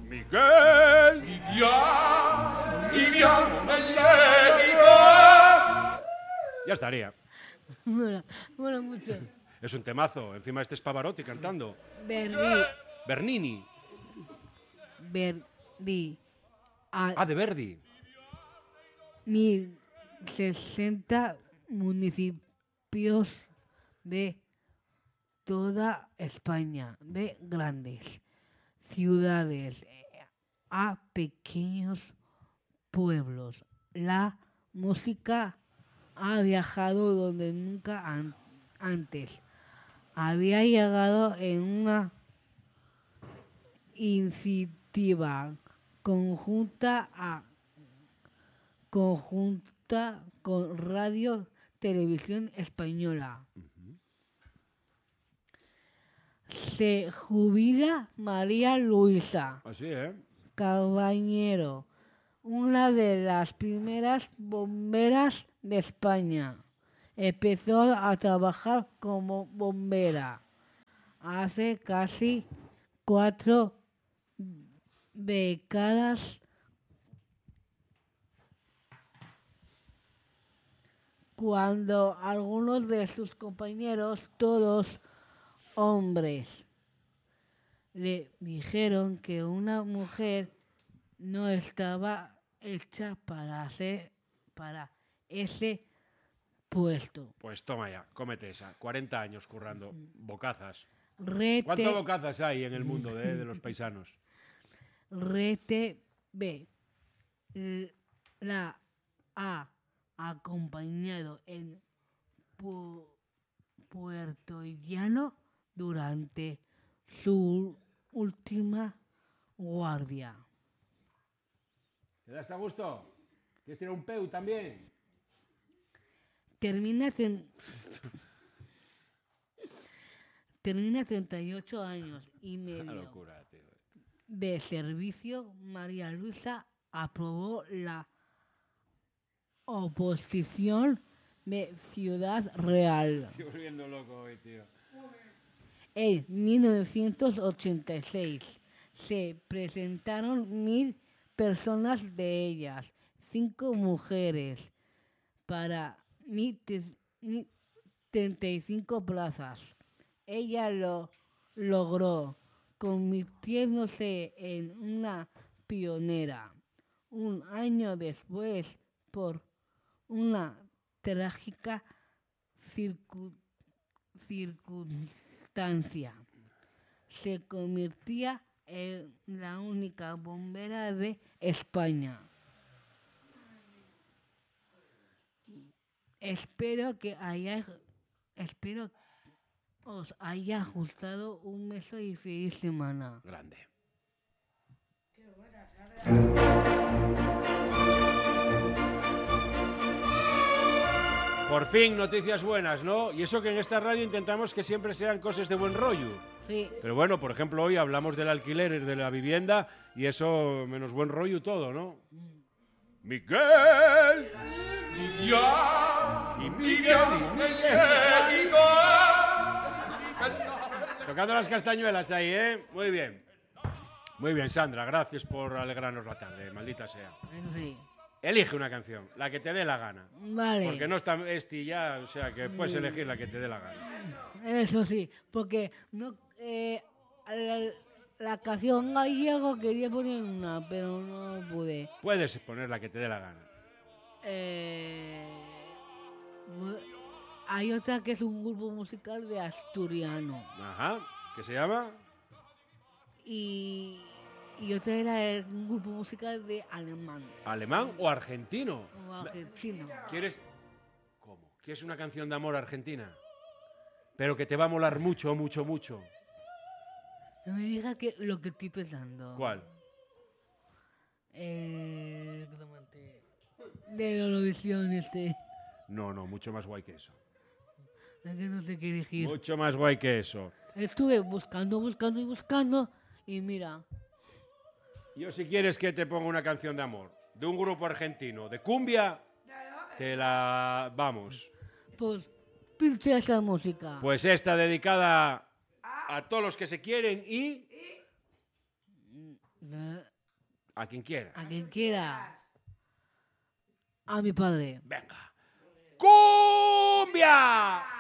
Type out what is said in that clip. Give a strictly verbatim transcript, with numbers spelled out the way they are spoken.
Miguel. Viviamo, viviamo nell'etico. Ya estaría. Mola, mola mucho. Es un temazo. Encima este es Pavarotti cantando. Verdi, Bernini. Verdi. A Ah, de Verdi. mil sesenta municipios de toda España, de grandes ciudades a pequeños pueblos. La música ha viajado donde nunca an- antes había llegado en una iniciativa conjunta a conjunta con Radio Televisión Española. Se jubila María Luisa Así, ¿eh? Cabañero, una de las primeras bomberas de España. Empezó a trabajar como bombera hace casi cuatro décadas, cuando algunos de sus compañeros, todos hombres, le dijeron que una mujer no estaba hecha para hacer para ese puesto. Pues toma ya, cómete esa. cuarenta años currando. Bocazas. Rete, ¿Cuántas bocazas hay en el mundo de, de los paisanos? Rete B la ha acompañado en pu- Puerto Llano durante su última guardia. ¿Te das a gusto? ¿Quieres tirar un peu también? Termina, ten- termina treinta y ocho años y Una medio locura, tío. de servicio. María Luisa aprobó la oposición de Ciudad Real. Estoy volviendo loco hoy, tío. En mil novecientos ochenta y seis se presentaron mil personas, de ellas cinco mujeres, para mil treinta y cinco plazas. Ella lo logró, convirtiéndose en una pionera. Un año después, por una trágica circu- circunstancia, se convertía en la única bombera de España. Espero que haya, espero os haya gustado un beso y feliz semana. Grande. Por fin, noticias buenas, ¿no? Y eso que en esta radio intentamos que siempre sean cosas de buen rollo. Sí, Pero bueno, por ejemplo, hoy hablamos del alquiler de la vivienda y eso menos buen rollo todo, ¿no? Miguel. Viviamo, Y viviamo nell'etico. Tocando las castañuelas ahí, ¿eh? Muy bien. Muy bien, Sandra, gracias por alegrarnos la tarde, maldita sea. eso sí. Elige una canción, la que te dé la gana. Vale. Porque no está este ya, o sea que puedes elegir la que te dé la gana. Eso sí, porque no eh, la, la canción gallego quería poner una, pero no pude. Puedes poner la que te dé la gana. Eh, bu- hay otra que es un grupo musical de asturiano Ajá. ¿Qué se llama? y, y otra era el- un grupo musical de alemán ¿Alemán o argentino? o argentino. ¿Quieres? ¿Cómo? ¿Quieres una canción de amor argentina? Pero que te va a molar mucho, mucho, mucho. No me digas que lo que estoy pensando. ¿Cuál? El de la Eurovisión este. No, no, mucho más guay que eso. Es que no sé qué elegir. Mucho más guay que eso. Estuve buscando, buscando y buscando y mira. Yo si quieres que te ponga una canción de amor de un grupo argentino, de cumbia, te la... vamos. Pues pinche esa música. Pues esta dedicada a todos los que se quieren y... La- A quien quiera. A quien quiera. A mi padre. Venga. ¡Cumbia!